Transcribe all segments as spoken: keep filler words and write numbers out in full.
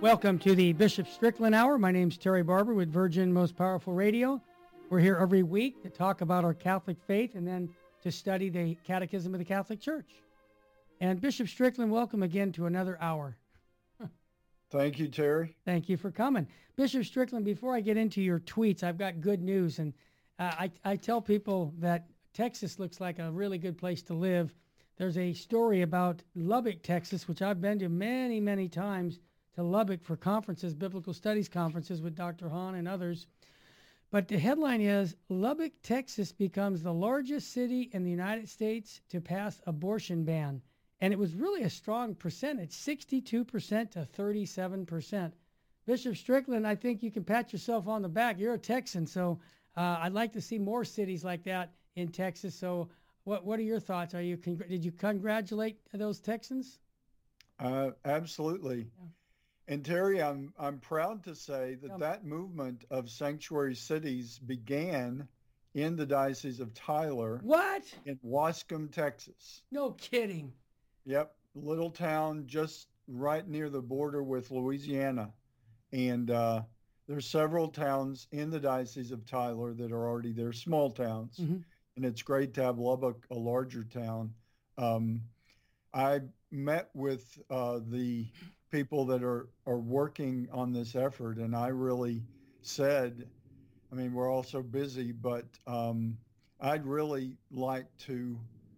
Welcome to the Bishop Strickland Hour. My name's Terry Barber with Virgin Most Powerful Radio. We're here every week to talk about our Catholic faith and then to study the Catechism of the Catholic Church. And Bishop Strickland, welcome again to another hour. Thank you, Terry. Thank you for coming. Bishop Strickland, before I get into your tweets, I've got good news. And uh, I, I tell people that Texas looks like a really good place to live. There's a story about Lubbock, Texas, which I've been to many, many times, to Lubbock for conferences, biblical studies conferences with Doctor Hahn and others. But the headline is, Lubbock, Texas becomes the largest city in the United States to pass abortion ban. And it was really a strong percentage, sixty-two percent to thirty-seven percent. Bishop Strickland, I think you can pat yourself on the back. You're a Texan, so uh, I'd like to see more cities like that in Texas. So what what are your thoughts? Are you congr- Did you congratulate those Texans? Uh, absolutely. Yeah. And Terry, I'm I'm proud to say that that movement of sanctuary cities began in the Diocese of Tyler. What? In Wascom, Texas. No kidding. Yep, little town just right near the border with Louisiana. And uh, there's several towns in the Diocese of Tyler that are already there, small towns. Mm-hmm. And it's great to have Lubbock, a larger town. Um, I met with uh, the people that are, are working on this effort. And I really said, I mean, we're all so busy, but um, I'd really like to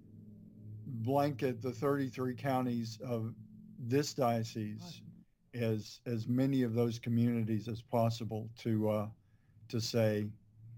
blanket the thirty-three counties of this diocese as as many of those communities as possible to uh, to say,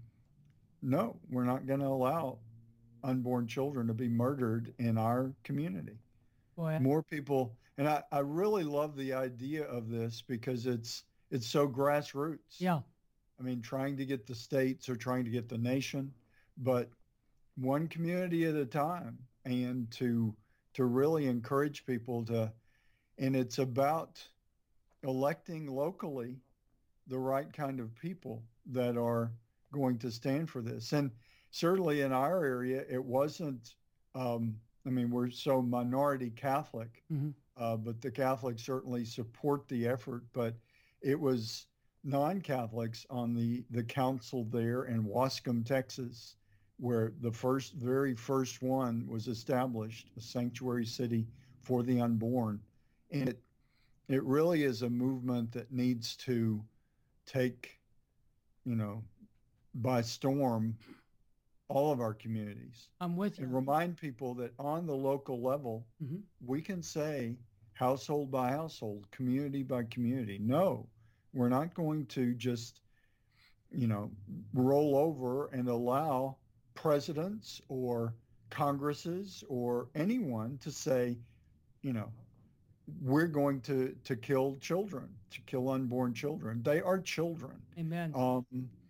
no, we're not going to allow unborn children to be murdered in our community. Boy. More people. And I, I really love the idea of this because it's it's so grassroots. Yeah. I mean, trying to get the states or trying to get the nation, but one community at a time, and to to really encourage people to, and it's about electing locally the right kind of people that are going to stand for this. And certainly in our area, it wasn't, um, I mean, we're so minority Catholic. Mm-hmm. Uh, but the Catholics certainly support the effort. But it was non-Catholics on the, the council there in Wascom, Texas, where the first, very first one was established, a sanctuary city for the unborn. And it, it really is a movement that needs to take, you know, by storm all of our communities. I'm with you. And remind people that on the local level, mm-hmm. we can say household by household, community by community. No, we're not going to just, you know, roll over and allow presidents or congresses or anyone to say, you know, we're going to, to kill children, to kill unborn children. They are children. Amen. Um,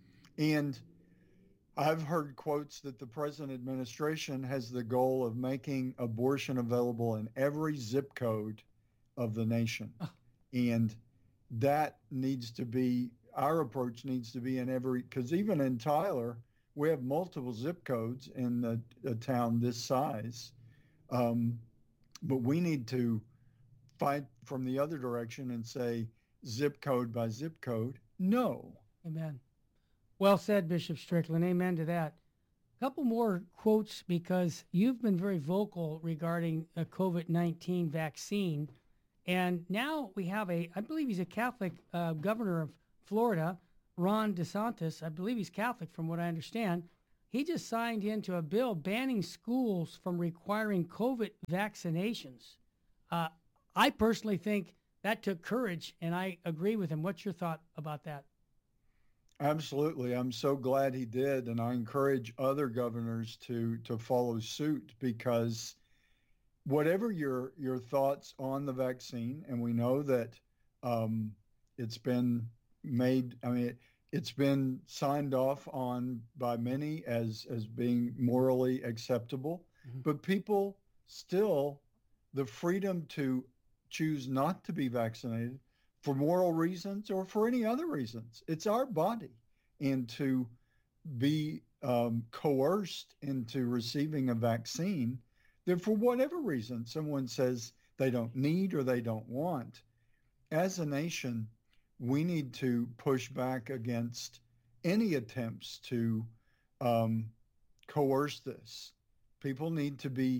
and I've heard quotes that the present administration has the goal of making abortion available in every zip code of the nation. Oh. And that needs to be, our approach needs to be in every, because even in Tyler, we have multiple zip codes in a, a town this size. Um, but we need to fight from the other direction and say zip code by zip code, no. Amen. Well said, Bishop Strickland. Amen to that. A couple more quotes, because you've been very vocal regarding a COVID nineteen vaccine. And now we have a, I believe he's a Catholic uh, governor of Florida, Ron DeSantis. I believe he's Catholic from what I understand. He just signed into a bill banning schools from requiring COVID vaccinations. Uh, I personally think that took courage, and I agree with him. What's your thought about that? Absolutely. I'm so glad he did. And I encourage other governors to, to follow suit, because whatever your, your thoughts on the vaccine, and we know that um, it's been made, I mean, it, it's been signed off on by many as, as being morally acceptable, mm-hmm. but people still, the freedom to choose not to be vaccinated for moral reasons or for any other reasons. It's our body. And to be um, coerced into receiving a vaccine that for whatever reason someone says they don't need or they don't want, as a nation, we need to push back against any attempts to um, coerce this. People need to be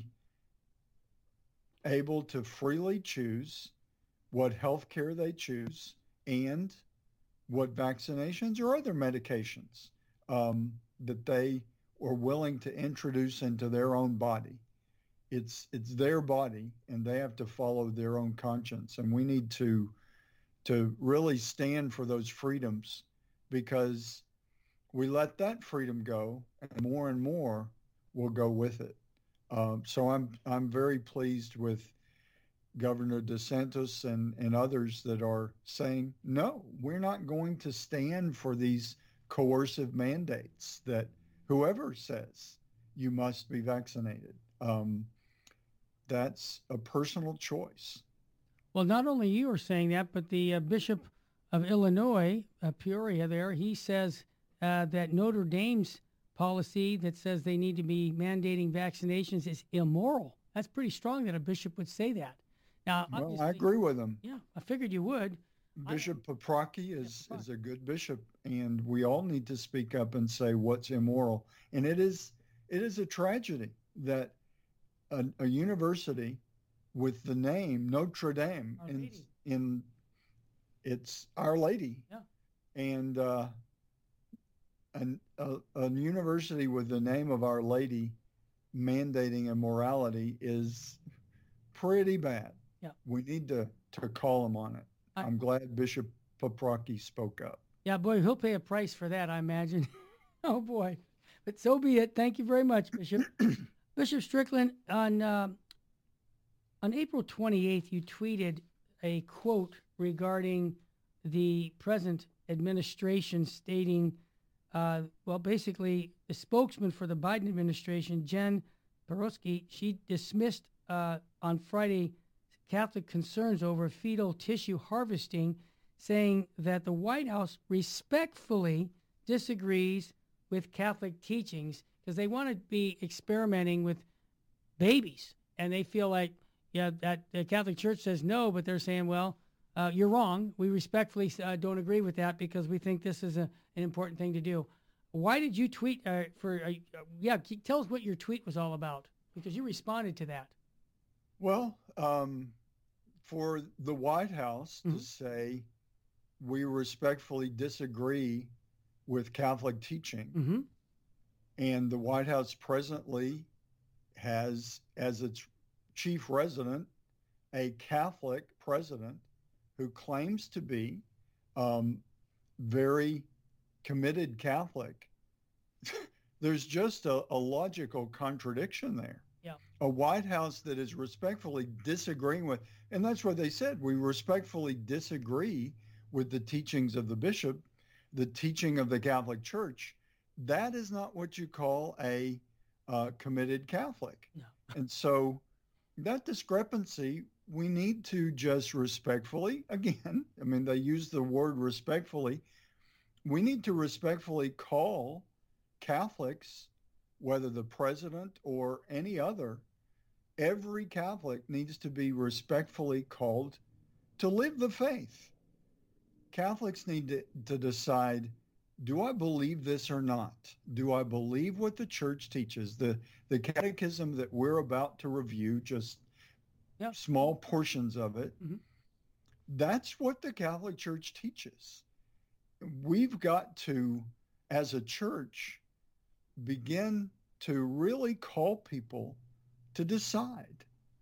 able to freely choose what health care they choose and what vaccinations or other medications um, that they are willing to introduce into their own body. It's it's their body, and they have to follow their own conscience. And we need to to really stand for those freedoms, because we let that freedom go, and more and more will go with it. Um, so I'm I'm very pleased with Governor DeSantis and, and others that are saying, no, we're not going to stand for these coercive mandates that whoever says you must be vaccinated. Um, that's a personal choice. Well, not only you are saying that, but the uh, Bishop of Illinois, uh, Peoria there, he says uh, that Notre Dame's policy that says they need to be mandating vaccinations is immoral. That's pretty strong that a bishop would say that. Now, well, I agree with him. Yeah, I figured you would. Bishop Paprocki is, is a good bishop, and we all need to speak up and say what's immoral. And it is it is a tragedy that a, a university with the name Notre Dame in, in it's Our Lady, yeah. and uh, an, a, a university with the name of Our Lady mandating immorality is pretty bad. Yeah. We need to, to call him on it. I, I'm glad Bishop Paprocki spoke up. Yeah, boy, he'll pay a price for that, I imagine. Oh, boy. But so be it. Thank you very much, Bishop. Bishop Strickland, on uh, on April twenty-eighth, you tweeted a quote regarding the present administration stating, uh, well, basically, the spokesman for the Biden administration, Jen Psaki, she dismissed uh, on Friday Catholic concerns over fetal tissue harvesting, saying that the White House respectfully disagrees with Catholic teachings because they want to be experimenting with babies. And they feel like, yeah, that the Catholic Church says no, but they're saying, well, uh, you're wrong. We respectfully uh, don't agree with that because we think this is a, an important thing to do. Why did you tweet uh, for, uh, yeah, tell us what your tweet was all about, because you responded to that. Well, um, for the White House mm-hmm. to say we respectfully disagree with Catholic teaching, mm-hmm. and the White House presently has as its chief resident a Catholic president who claims to be um, very committed Catholic, there's just a, a logical contradiction there. Yeah. A White House that is respectfully disagreeing with, and that's what they said, we respectfully disagree with the teachings of the bishop, the teaching of the Catholic Church. That is not what you call a uh, committed Catholic. No. And so that discrepancy, we need to just respectfully, again, I mean, they use the word respectfully, we need to respectfully call Catholics, whether the president or any other, every Catholic needs to be respectfully called to live the faith. Catholics need to, to decide, do I believe this or not? Do I believe what the church teaches? The, the catechism that we're about to review, just yep. small portions of it, mm-hmm. that's what the Catholic Church teaches. We've got to, as a church, begin to really call people to decide.